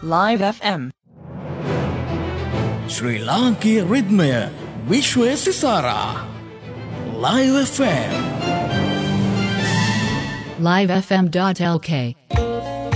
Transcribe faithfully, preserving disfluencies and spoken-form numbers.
Live F M. Sri Lanka Ritmaya Vishwa Sisara Live F M live f m dot l k